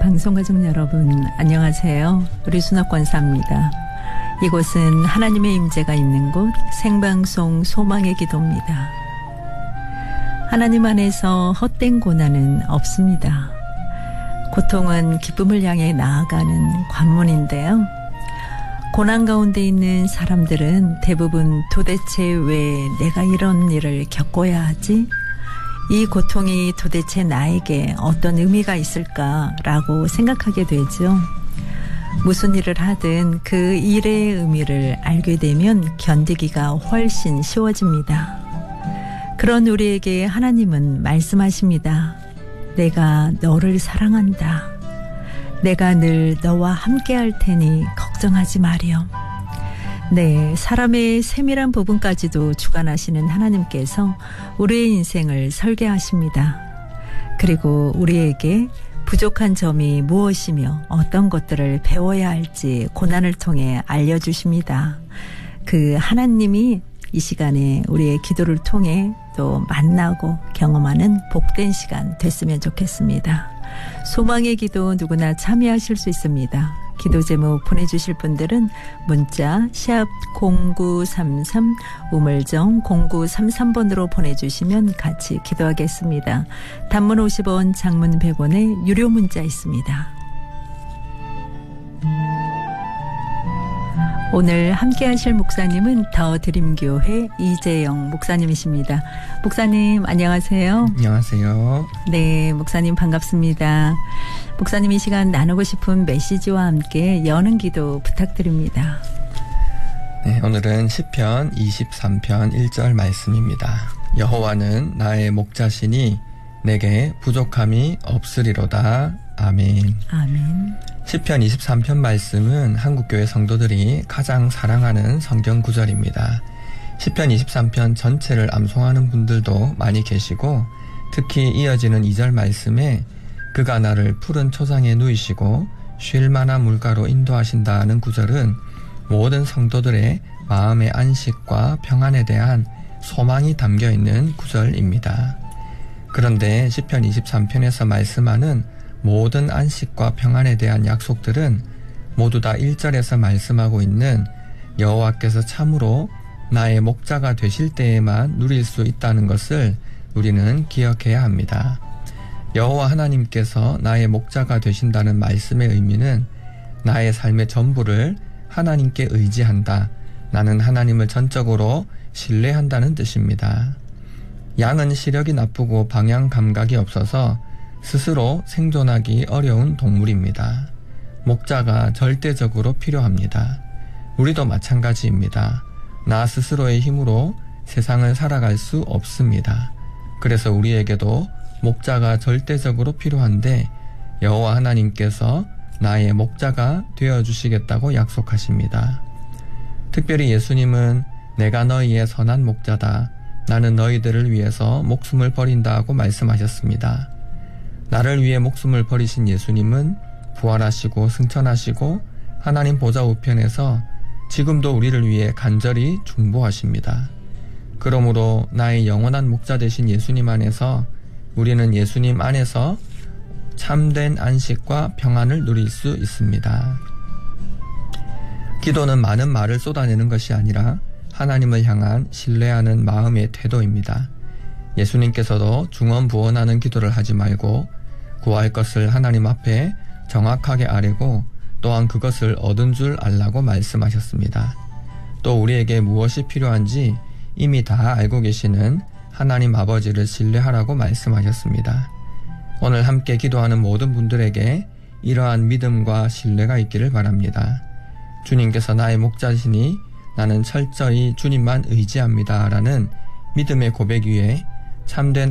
방송가족 여러분 안녕하세요. 우리 순학권사입니다. 이곳은 하나님의 임재가 있는 곳 생방송 소망의 기도입니다. 하나님 안에서 헛된 고난은 없습니다. 고통은 기쁨을 향해 나아가는 관문인데요. 고난 가운데 있는 사람들은 대부분 도대체 왜 내가 이런 일을 겪어야 하지? 이 고통이 도대체 나에게 어떤 의미가 있을까라고 생각하게 되죠. 무슨 일을 하든 그 일의 의미를 알게 되면 견디기가 훨씬 쉬워집니다. 그런 우리에게 하나님은 말씀하십니다. 내가 너를 사랑한다. 내가 늘 너와 함께 할 테니 걱정하지 마렴. 네, 사람의 세밀한 부분까지도 주관하시는 하나님께서 우리의 인생을 설계하십니다. 그리고 우리에게 부족한 점이 무엇이며 어떤 것들을 배워야 할지 고난을 통해 알려주십니다. 그 하나님이 이 시간에 우리의 기도를 통해 또 만나고 경험하는 복된 시간 됐으면 좋겠습니다. 소망의 기도 누구나 참여하실 수 있습니다. 기도 제목 보내주실 분들은 문자 샵 0933 우물정 0933번으로 보내주시면 같이 기도하겠습니다. 단문 50원, 장문 100원의 유료 문자 있습니다. 오늘 함께 하실 목사님은 더 드림교회 이재영 목사님이십니다. 목사님 안녕하세요. 안녕하세요. 네, 목사님 반갑습니다. 목사님 이 시간 나누고 싶은 메시지와 함께 여는 기도 부탁드립니다. 네, 오늘은 시편 23편 1절 말씀입니다. 여호와는 나의 목자시니 내게 부족함이 없으리로다. 아멘. 아멘. 시편 23편 말씀은 한국교회 성도들이 가장 사랑하는 성경 구절입니다. 시편 23편 전체를 암송하는 분들도 많이 계시고 특히 이어지는 2절 말씀에 그가 나를 푸른 초장에 누이시고 쉴 만한 물가로 인도하신다는 구절은 모든 성도들의 마음의 안식과 평안에 대한 소망이 담겨있는 구절입니다. 그런데 시편 23편에서 말씀하는 모든 안식과 평안에 대한 약속들은 모두 다 1절에서 말씀하고 있는 여호와께서 참으로 나의 목자가 되실 때에만 누릴 수 있다는 것을 우리는 기억해야 합니다. 여호와 하나님께서 나의 목자가 되신다는 말씀의 의미는 나의 삶의 전부를 하나님께 의지한다. 나는 하나님을 전적으로 신뢰한다는 뜻입니다. 양은 시력이 나쁘고 방향 감각이 없어서 스스로 생존하기 어려운 동물입니다. 목자가 절대적으로 필요합니다. 우리도 마찬가지입니다. 나 스스로의 힘으로 세상을 살아갈 수 없습니다. 그래서 우리에게도 목자가 절대적으로 필요한데 여호와 하나님께서 나의 목자가 되어주시겠다고 약속하십니다. 특별히 예수님은 내가 너희의 선한 목자다. 나는 너희들을 위해서 목숨을 버린다고 말씀하셨습니다. 나를 위해 목숨을 버리신 예수님은 부활하시고 승천하시고 하나님 보좌 우편에서 지금도 우리를 위해 간절히 중보하십니다. 그러므로 나의 영원한 목자 되신 예수님 안에서 우리는 예수님 안에서 참된 안식과 평안을 누릴 수 있습니다. 기도는 많은 말을 쏟아내는 것이 아니라 하나님을 향한 신뢰하는 마음의 태도입니다. 예수님께서도 중언부언하는 기도를 하지 말고 구할 것을 하나님 앞에 정확하게 아뢰고 또한 그것을 얻은 줄 알라고 말씀하셨습니다. 또 우리에게 무엇이 필요한지 이미 다 알고 계시는 하나님 아버지를 신뢰하라고 말씀하셨습니다. 오늘 함께 기도하는 모든 분들에게 이러한 믿음과 신뢰가 있기를 바랍니다. 주님께서 나의 목자시니 나는 철저히 주님만 의지합니다. 라는 믿음의 고백 위에 참된